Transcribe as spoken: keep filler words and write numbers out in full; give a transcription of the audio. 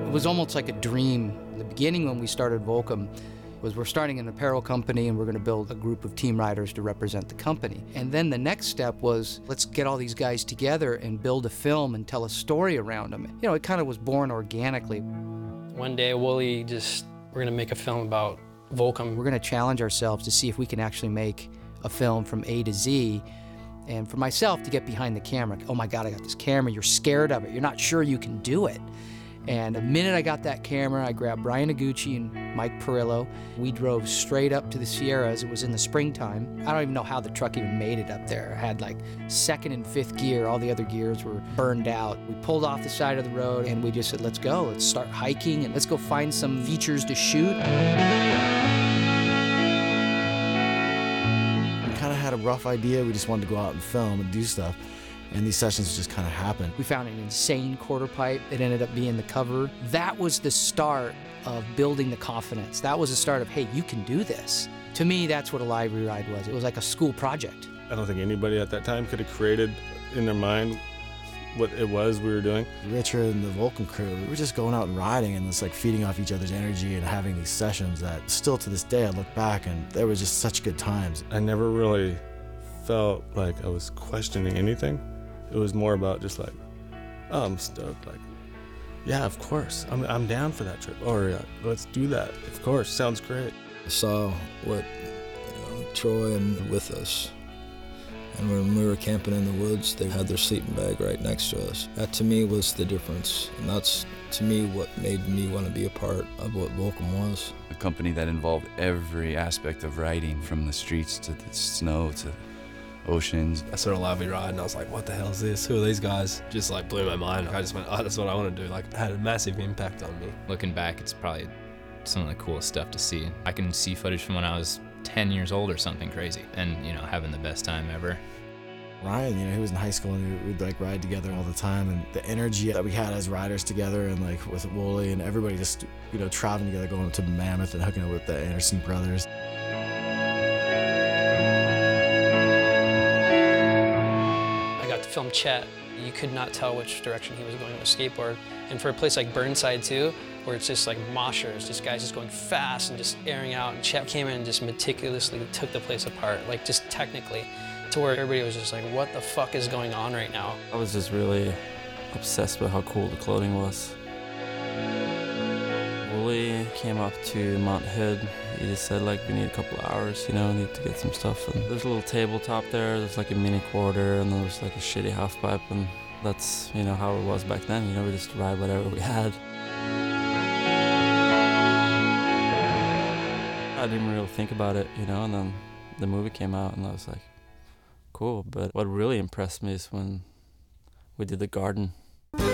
It was almost like a dream. In the beginning when we started Volcom was we're starting an apparel company and we're gonna build a group of team riders to represent the company. And then the next step was, let's get all these guys together and build a film and tell a story around them. You know, it kind of was born organically. One day, Wooly just, we're gonna make a film about Volcom. We're gonna challenge ourselves to see if we can actually make a film from A to Z. And for myself, to get behind the camera, oh my God, I got this camera, you're scared of it, you're not sure you can do it. And the minute I got that camera, I grabbed Brian Iguchi and Mike Perillo. We drove straight up to the Sierras. It was in the springtime. I don't even know how the truck even made it up there. I had like second and fifth gear. All the other gears were burned out. We pulled off the side of the road and we just said, let's go. Let's start hiking and let's go find some features to shoot. We kind of had a rough idea. We just wanted to go out and film and do stuff. And these sessions just kind of happened. We found an insane quarter pipe. It ended up being the cover. That was the start of building the confidence. That was the start of, hey, you can do this. To me, that's what a library ride was. It was like a school project. I don't think anybody at that time could have created in their mind what it was we were doing. Richard and the Volcom crew, we were just going out and riding and just like feeding off each other's energy and having these sessions that still to this day I look back and there was just such good times. I never really felt like I was questioning anything. It was more about just like, oh, I'm stoked. Like, yeah, of course, I'm I'm down for that trip. Or uh, let's do that. Of course, sounds great. I saw what you know, Troy and with us, and when we were camping in the woods, they had their sleeping bag right next to us. That to me was the difference, and that's to me what made me want to be a part of what Volcom was. A company that involved every aspect of riding, from the streets to the snow to oceans. I saw a lively ride and I was like, what the hell is this? Who are these guys? Just like blew my mind. I just went, oh, that's what I want to do. Like, it had a massive impact on me. Looking back, it's probably some of the coolest stuff to see. I can see footage from when I was ten years old or something crazy and, you know, having the best time ever. Ryan, you know, he was in high school and we'd like ride together all the time, and the energy that we had as riders together and like with Wooly and everybody just, you know, traveling together, going to Mammoth and hooking up with the Anderson brothers. Film Chet, you could not tell which direction he was going with a skateboard. And for a place like Burnside too, where it's just like moshers, just guys just going fast and just airing out, and Chet came in and just meticulously took the place apart, like just technically, to where everybody was just like, what the fuck is going on right now? I was just really obsessed with how cool the clothing was. Wooly came up to Mount Hood. He just said, like, we need a couple of hours, you know, need to get some stuff. And there's a little tabletop there, there's like a mini quarter, and then there's like a shitty half pipe, and that's, you know, how it was back then. You know, we just ride whatever we had. I didn't really think about it, you know, and then the movie came out, and I was like, cool. But what really impressed me is when we did the garden